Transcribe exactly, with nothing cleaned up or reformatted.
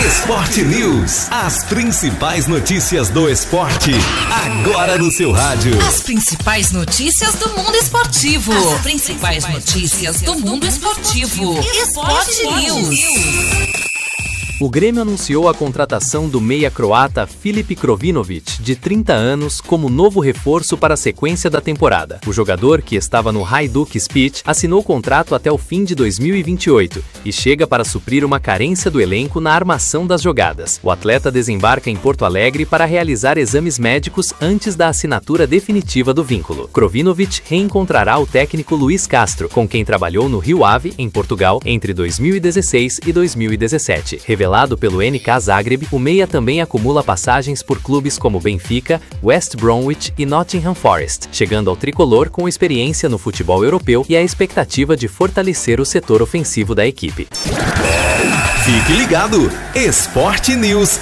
Esporte News. As principais notícias do esporte, agora no seu rádio. As principais notícias do mundo esportivo. As principais notícias do mundo esportivo. Esporte News. O Grêmio anunciou a contratação do meia croata Filip Krovinovic, de trinta anos, como novo reforço para a sequência da temporada. O jogador, que estava no Hajduk Split, assinou contrato até o fim de dois mil e vinte e oito e chega para suprir uma carência do elenco na armação das jogadas. O atleta desembarca em Porto Alegre para realizar exames médicos antes da assinatura definitiva do vínculo. Krovinovic reencontrará o técnico Luís Castro, com quem trabalhou no Rio Ave, em Portugal, entre dois mil e dezesseis e dois mil e dezessete. Revelado pelo N K Zagreb, o meia também acumula passagens por clubes como Benfica, West Bromwich e Nottingham Forest, chegando ao tricolor com experiência no futebol europeu e a expectativa de fortalecer o setor ofensivo da equipe. Fique ligado! Esporte News